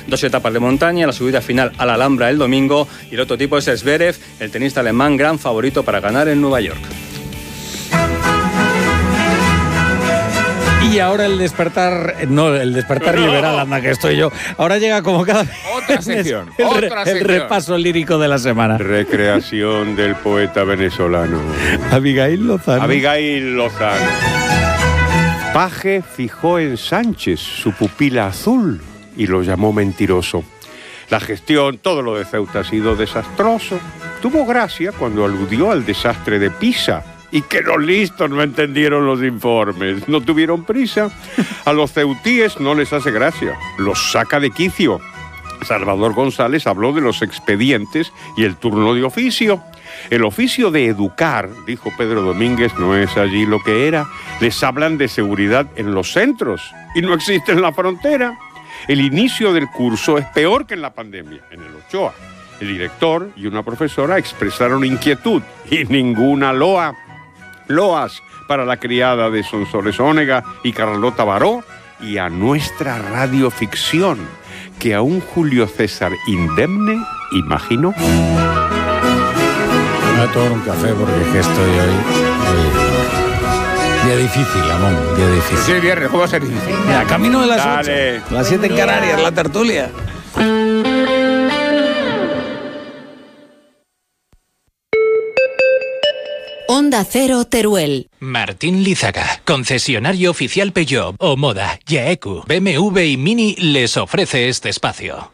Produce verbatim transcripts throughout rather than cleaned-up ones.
dos etapas de montaña, la subida final a la Alhambra el domingo, y el otro tipo es Zverev, el tenista alemán, gran favorito para ganar en Nueva York. Y ahora el despertar, no, el despertar no. liberal, anda que estoy yo. Ahora llega como cada vez otra sección, el, otra el sección. repaso lírico de la semana. Recreación del poeta venezolano. Abigail Lozano. Abigail Lozano. Paje fijó en Sánchez su pupila azul y lo llamó mentiroso. La gestión, todo lo de Ceuta ha sido desastroso. Tuvo gracia cuando aludió al desastre de Pisa. Y que los listos no entendieron los informes, no tuvieron prisa. A los ceutíes no les hace gracia, los saca de quicio. Salvador González habló de los expedientes y el turno de oficio. El oficio de educar, dijo Pedro Domínguez, no es allí lo que era. Les hablan de seguridad en los centros y no existe en la frontera. El inicio del curso es peor que en la pandemia, en el Ochoa. El director y una profesora expresaron inquietud y ninguna loa. Loas para la criada de Sonsoles Ónega y Carlota Baró, y a nuestra radioficción, que a un Julio César indemne, imagino. Me voy a tomar un café porque es que estoy hoy... hoy... Día difícil, Amón, día difícil. Sí, viernes, ¿cómo va a ser difícil? Mira, camino de las Dale. ocho, las siete en Canarias, la tertulia. Onda Cero Teruel. Martín Lízaga, concesionario oficial Peugeot, Omoda, Yaeku, B M W y Mini les ofrece este espacio.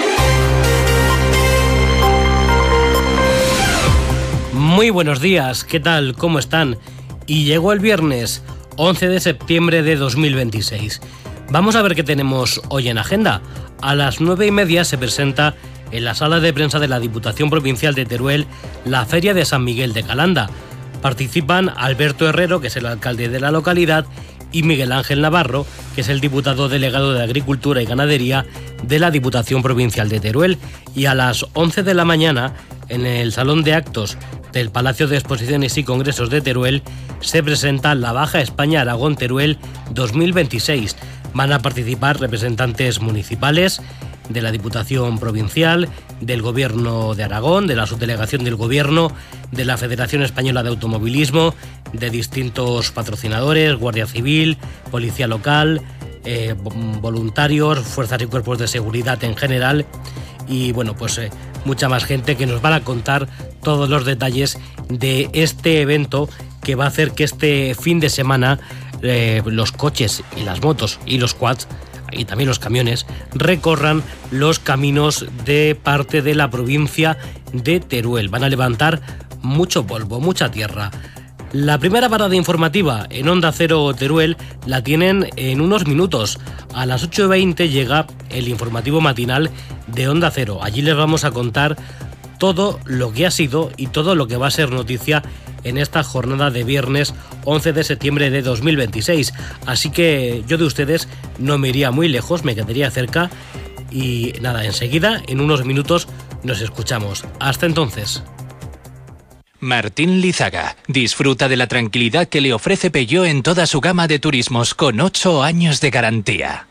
Muy buenos días, ¿qué tal? ¿Cómo están? Y llegó el viernes, once de septiembre de dos mil veintiséis. Vamos a ver qué tenemos hoy en agenda. A las nueve y media se presenta en la sala de prensa de la Diputación Provincial de Teruel la Feria de San Miguel de Calanda. Participan Alberto Herrero, que es el alcalde de la localidad, y Miguel Ángel Navarro, que es el diputado delegado de Agricultura y Ganadería de la Diputación Provincial de Teruel. Y a las once de la mañana, en el Salón de Actos del Palacio de Exposiciones y Congresos de Teruel, se presenta la Baja España Aragón Teruel dos mil veintiséis. Van a participar representantes municipales, de la Diputación Provincial, del Gobierno de Aragón, de la Subdelegación del Gobierno, de la Federación Española de Automovilismo, de distintos patrocinadores, Guardia Civil, Policía Local, eh, voluntarios, fuerzas y cuerpos de seguridad en general, y bueno, pues eh, mucha más gente que nos van a contar todos los detalles de este evento que va a hacer que este fin de semana eh, los coches y las motos y los quads y también los camiones recorran los caminos de parte de la provincia de Teruel. Van a levantar mucho polvo, mucha tierra. La primera parada informativa en Onda Cero Teruel la tienen en unos minutos. A las ocho y veinte llega el informativo matinal de Onda Cero. Allí les vamos a contar todo lo que ha sido y todo lo que va a ser noticia en esta jornada de viernes once de septiembre de dos mil veintiséis. Así que yo de ustedes no me iría muy lejos, me quedaría cerca y nada, enseguida, en unos minutos, nos escuchamos. Hasta entonces. Martín Lízaga disfruta de la tranquilidad que le ofrece Peugeot en toda su gama de turismos con ocho años de garantía.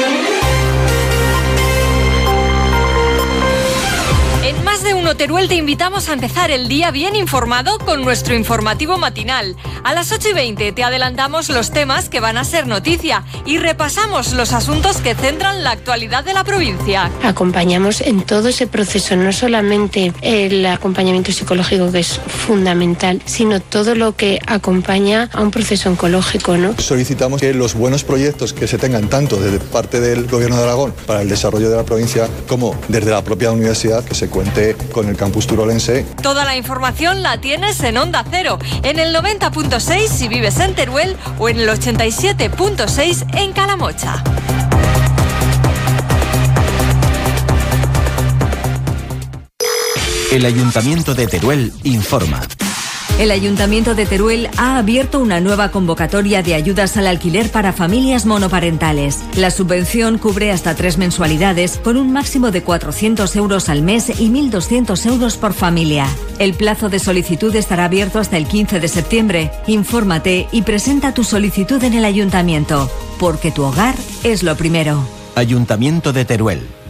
En Más de Uno Teruel te invitamos a empezar el día bien informado con nuestro informativo matinal. A las ocho y veinte te adelantamos los temas que van a ser noticia y repasamos los asuntos que centran la actualidad de la provincia. Acompañamos en todo ese proceso, no solamente el acompañamiento psicológico, que es fundamental, sino todo lo que acompaña a un proceso oncológico, ¿no? Solicitamos que los buenos proyectos que se tengan tanto desde parte del Gobierno de Aragón para el desarrollo de la provincia como desde la propia universidad, que se cuente con el campus turolense. Toda la información la tienes en Onda Cero, en el noventa punto seis si vives en Teruel o en el ochenta y siete punto seis en Calamocha. El Ayuntamiento de Teruel informa. El Ayuntamiento de Teruel ha abierto una nueva convocatoria de ayudas al alquiler para familias monoparentales. La subvención cubre hasta tres mensualidades con un máximo de cuatrocientos euros al mes y mil doscientos euros por familia. El plazo de solicitud estará abierto hasta el quince de septiembre. Infórmate y presenta tu solicitud en el Ayuntamiento, porque tu hogar es lo primero. Ayuntamiento de Teruel.